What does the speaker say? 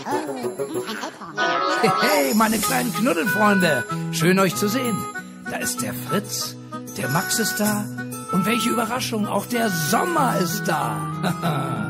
Hey, meine kleinen Knuddelfreunde, schön euch zu sehen. Da ist der Fritz, der Max ist da und welche Überraschung, auch der Sommer ist da.